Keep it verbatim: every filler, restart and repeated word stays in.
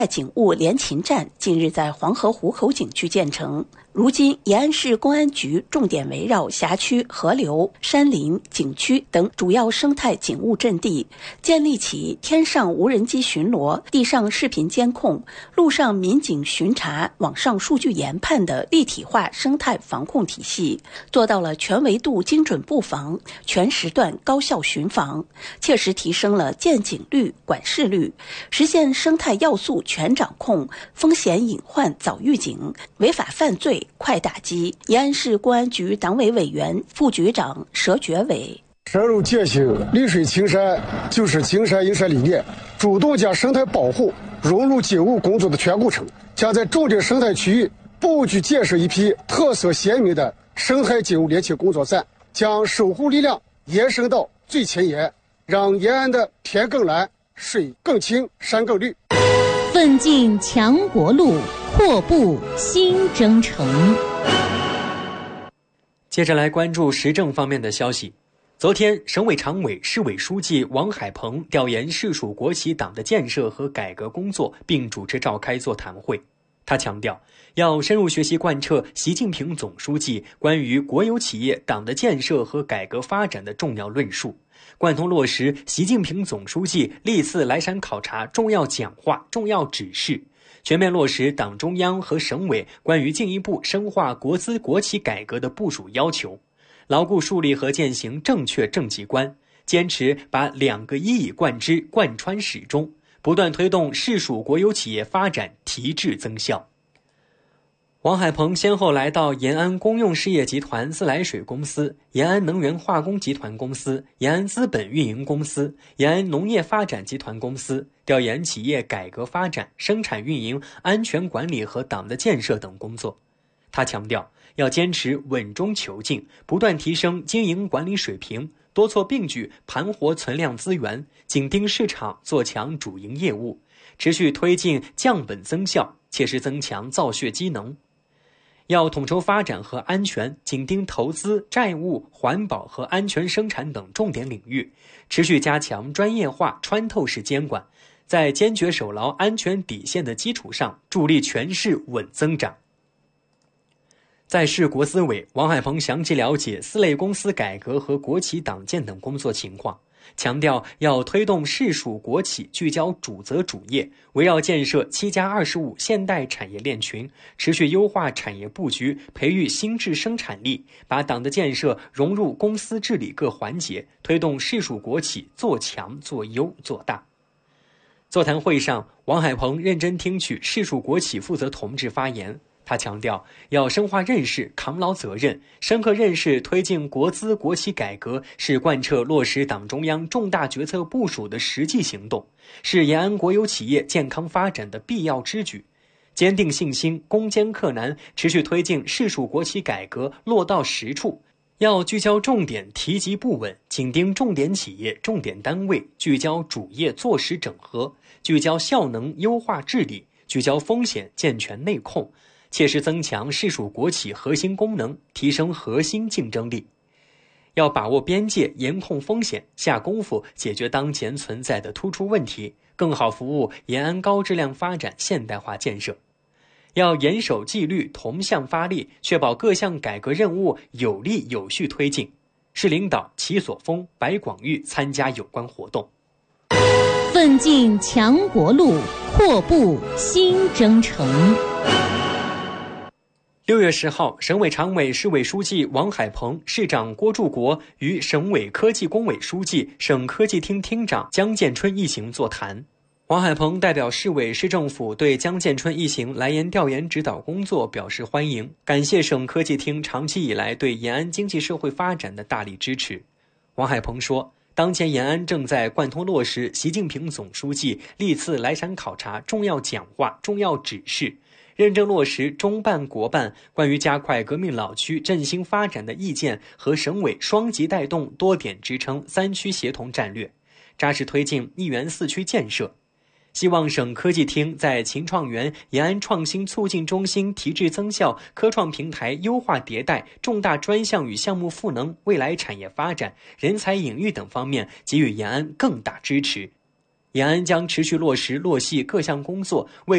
警务联勤站近日在黄河湖口景区建成。如今，延安市公安局重点围绕辖区、河流、山林、景区等主要生态警务阵地，建立起天上无人机巡逻、地上视频监控、陆上民警巡查、网上数据研判的立体化生态防控体系，做到了全维度精准布防、全时段高效巡防，切实提升了见警率、管事率，实现生态要素全掌控、风险隐患早预警、违法犯罪快打击。延安市公安局党委委员、副局长佘觉伟： 深入践行绿水青山就是青山营山理念，主动将生态保护融入警务工作的全过程，将在重点生态区域布局建设一批特色鲜明的生态警务联勤工作站，将守护力量延伸到最前沿，让延安的天更蓝、水更清、山更绿。 奋进强国路，阔步新征程。 接着来关注时政方面的消息。昨天，省委常委、市委书记王海鹏调研市属国企党的建设和改革工作，并主持召开座谈会。他强调，要深入学习贯彻习近平总书记关于国有企业党的建设和改革发展的重要论述，贯通落实习近平总书记历次来陕考察重要讲话、重要指示，全面落实党中央和省委关于进一步深化国资国企改革的部署要求，牢固树立和践行正确政绩观，坚持把两个一以贯之、贯穿始终，不断推动市属国有企业发展提质增效。王海鹏先后来到延安公用事业集团自来水公司、延安能源化工集团公司、延安资本运营公司、延安农业发展集团公司，调研企业改革发展、生产运营、安全管理和党的建设等工作。他强调，要坚持稳中求进，不断提升经营管理水平，多措并举盘活存量资源，紧盯市场，做强主营业务，持续推进降本增效，切实增强造血机能。要统筹发展和安全，紧盯投资、债务、环保和安全生产等重点领域，持续加强专业化、穿透式监管，在坚决守牢安全底线的基础上，助力全市稳增长。在市国资委，王海鹏详细了解四类公司改革和国企党建等工作情况，强调要推动市属国企聚焦主责主业，围绕建设七加二十五现代产业链群，持续优化产业布局，培育新质生产力，把党的建设融入公司治理各环节，推动市属国企做强做优做大。座谈会上，王海鹏认真听取市属国企负责同志发言。他强调，要深化认识，扛牢责任，深刻认识推进国资国企改革是贯彻落实党中央重大决策部署的实际行动，是延安国有企业健康发展的必要之举。坚定信心，攻坚克难，持续推进市属国企改革落到实处。要聚焦重点，提及不稳，紧盯重点企业、重点单位，聚焦主业做实整合，聚焦效能优化治理，聚焦风险健全内控，切实增强市属国企核心功能，提升核心竞争力。要把握边界，严控风险，下功夫解决当前存在的突出问题，更好服务延安高质量发展现代化建设。要严守纪律，同向发力，确保各项改革任务有力有序推进。市领导齐所峰、白广玉参加有关活动。 奋进强国路，阔步新征程。 六月十号，省委常委、市委书记王海鹏、市长郭柱国与省委科技工委书记、省科技厅厅长江建春一行座谈。王海鹏代表市委市政府对江建春一行来延调研指导工作表示欢迎，感谢省科技厅长期以来对延安经济社会发展的大力支持。王海鹏说，当前延安正在贯通落实习近平总书记历次来陕考察重要讲话、重要指示，认真落实中办国办关于加快革命老区振兴发展的意见和省委双极带动、多点支撑、三区协同战略，扎实推进一园四区建设。希望省科技厅在秦创园、延安创新促进中心提质增效、科创平台优化迭代、重大专项与项目赋能、未来产业发展、人才引育等方面给予延安更大支持。延安将持续落实落细各项工作，为